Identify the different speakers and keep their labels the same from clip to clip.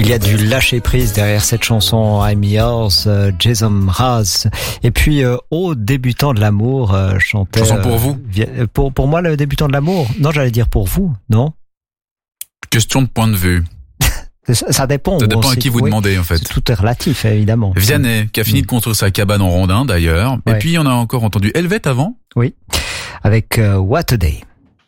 Speaker 1: Il y a du lâcher prise derrière cette chanson I'm Yours, Jason Mraz. Et puis au débutant de l'amour, chantait.
Speaker 2: Chanson pour vous.
Speaker 1: Pour moi, le débutant de l'amour. Non, j'allais dire pour vous, non?
Speaker 2: Question de point de vue.
Speaker 1: Ça dépend.
Speaker 2: Ça dépend à qui vous demandez, en fait.
Speaker 1: Tout est relatif, évidemment.
Speaker 2: Vianney, qui a fini de construire sa cabane en rondin, d'ailleurs. Ouais. Et puis, on a encore entendu Helvet avant.
Speaker 1: Oui. Avec What a Day.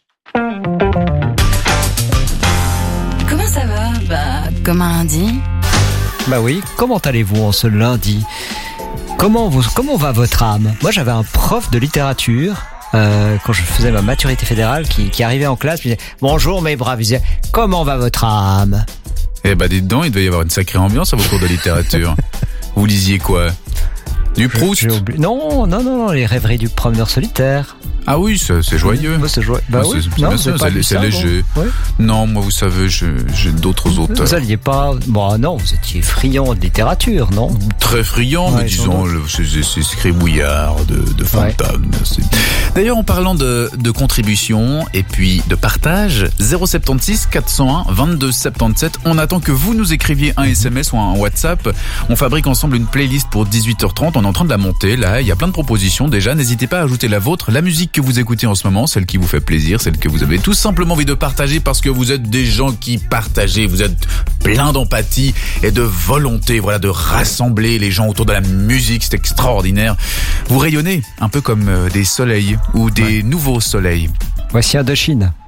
Speaker 3: Comment ça va? Comme un lundi.
Speaker 1: Bah oui, comment allez-vous en ce lundi? Comment va votre âme? Moi, j'avais un prof de littérature, quand je faisais ma maturité fédérale, qui arrivait en classe, il disait « Bonjour mes braves », il disait « Comment va votre âme ?»
Speaker 2: Eh ben, dites donc, il devait y avoir une sacrée ambiance à vos cours de littérature. Vous lisiez quoi? Du Proust?
Speaker 1: Non, les rêveries du promeneur solitaire.
Speaker 2: Ah oui, c'est joyeux.
Speaker 1: C'est joyeux. Bah oui,
Speaker 2: c'est léger.
Speaker 1: Oui.
Speaker 2: Non, moi, vous savez, j'ai d'autres auteurs.
Speaker 1: Vous alliez pas... Bon, non, vous étiez friand de littérature, non?
Speaker 2: Très friand, mais disons, c'est scribouillard de fantômes. Ouais. D'ailleurs, en parlant de contribution et puis de partage, 076 401 22 77, on attend que vous nous écriviez un SMS ou un WhatsApp. On fabrique ensemble une playlist pour 18h30. On est en train de la monter, là. Il y a plein de propositions déjà. N'hésitez pas à ajouter la vôtre. La musique que vous écoutez en ce moment, celle qui vous fait plaisir, celle que vous avez tout simplement envie de partager parce que vous êtes des gens qui partagez, vous êtes plein d'empathie et de volonté, voilà, de rassembler les gens autour de la musique, c'est extraordinaire. Vous rayonnez un peu comme des soleils ou des nouveaux soleils.
Speaker 1: Voici Indochine.